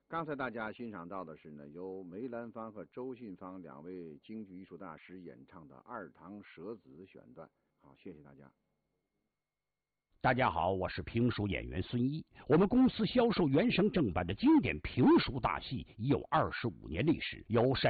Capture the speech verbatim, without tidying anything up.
刚才大家欣赏到的是呢，由梅兰芳和周信芳两位京剧艺术大师演唱的《二堂舍子》选段。好，谢谢大家。 大家好，我是评书演员孙一。我们公司销售原声正版的经典评书大戏已有二十五年历史，由陕